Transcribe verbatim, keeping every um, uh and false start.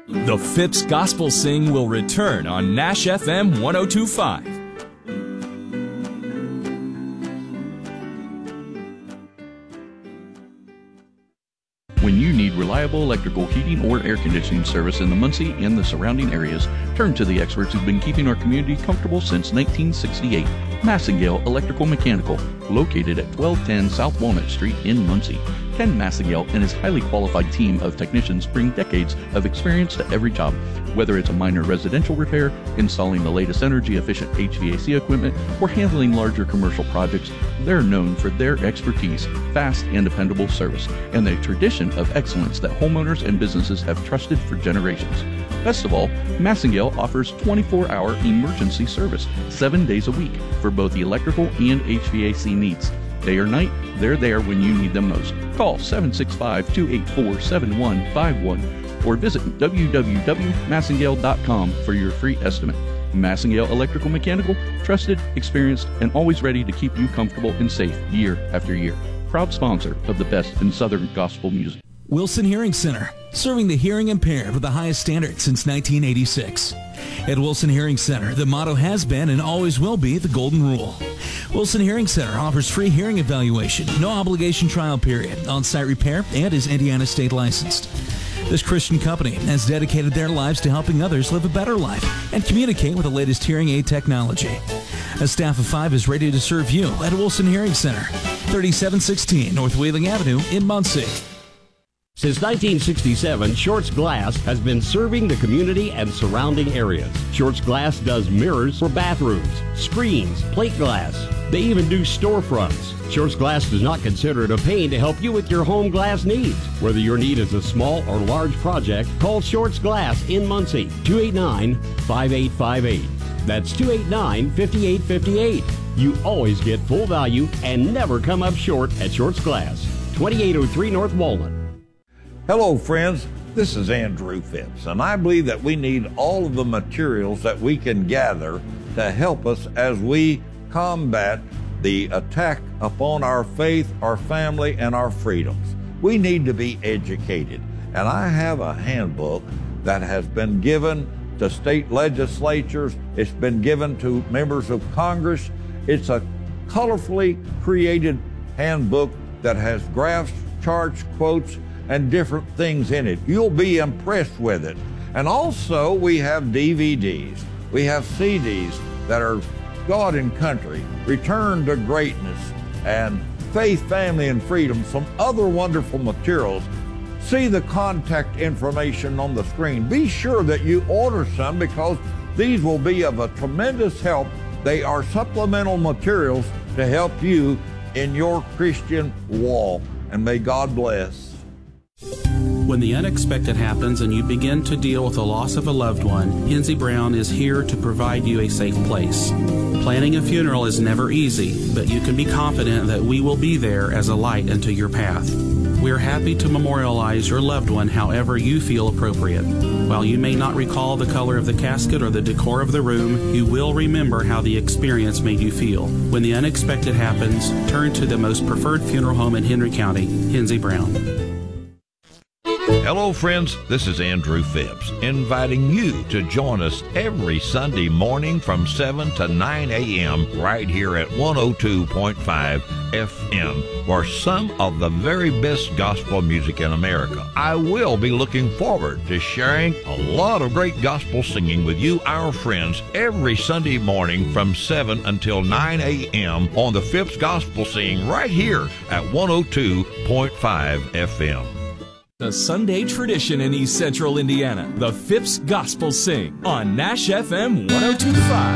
The Phipps Gospel Sing will return on Nash F M one oh two point five. When you need reliable electrical heating or air conditioning service in the Muncie and the surrounding areas, turn to the experts who've been keeping our community comfortable since nineteen sixty-eight. Massengale Electrical Mechanical, located at twelve ten South Walnut Street in Muncie. Ken Massengale and his highly qualified team of technicians bring decades of experience to every job. Whether it's a minor residential repair, installing the latest energy-efficient H V A C equipment, or handling larger commercial projects, they're known for their expertise, fast and dependable service, and the tradition of excellence that homeowners and businesses have trusted for generations. Best of all, Massengale offers twenty-four hour emergency service, seven days a week, for both the electrical and H V A C needs. Day or night, they're there when you need them most. Call seven six five, two eight four, seven one five one or visit w w w dot massengale dot com for your free estimate. Massengale Electrical Mechanical, trusted, experienced, and always ready to keep you comfortable and safe year after year. Proud sponsor of the best in Southern gospel music. Wilson Hearing Center, serving the hearing impaired with the highest standard since nineteen eighty-six. At Wilson Hearing Center, the motto has been and always will be the golden rule. Wilson Hearing Center offers free hearing evaluation, no obligation trial period, on-site repair, and is Indiana state licensed. This Christian company has dedicated their lives to helping others live a better life and communicate with the latest hearing aid technology. A staff of five is ready to serve you at Wilson Hearing Center, thirty-seven sixteen North Wheeling Avenue in Muncie. Since nineteen sixty-seven, Shorts Glass has been serving the community and surrounding areas. Shorts Glass does mirrors for bathrooms, screens, plate glass. They even do storefronts. Shorts Glass does not consider it a pain to help you with your home glass needs. Whether your need is a small or large project, call Shorts Glass in Muncie, two eight nine, five eight five eight. That's two eight nine, five eight five eight. You always get full value and never come up short at Shorts Glass, twenty-eight oh three North Walnut. Hello friends, this is Andrew Phipps, and I believe that we need all of the materials that we can gather to help us as we combat the attack upon our faith, our family, and our freedoms. We need to be educated, and I have a handbook that has been given to state legislatures. It's been given to members of Congress. It's a colorfully created handbook that has graphs, charts, quotes, and different things in it. You'll be impressed with it. And also we have D V Ds. We have C Ds that are God and Country, Return to Greatness, and Faith, Family, and Freedom, some other wonderful materials. See the contact information on the screen. Be sure that you order some because these will be of a tremendous help. They are supplemental materials to help you in your Christian walk. And may God bless. When the unexpected happens and you begin to deal with the loss of a loved one, Hinsey Brown is here to provide you a safe place. Planning a funeral is never easy, but you can be confident that we will be there as a light unto your path. We are happy to memorialize your loved one however you feel appropriate. While you may not recall the color of the casket or the decor of the room, you will remember how the experience made you feel. When the unexpected happens, turn to the most preferred funeral home in Henry County, Hinsey Brown. Hello friends, this is Andrew Phipps, inviting you to join us every Sunday morning from seven to nine a.m. right here at one oh two point five F M for some of the very best gospel music in America. I will be looking forward to sharing a lot of great gospel singing with you, our friends, every Sunday morning from seven until nine a.m. on the Phipps Gospel Sing right here at one oh two point five F M. The Sunday tradition in East Central Indiana, the Phipps Gospel Sing on Nash F M one oh two point five.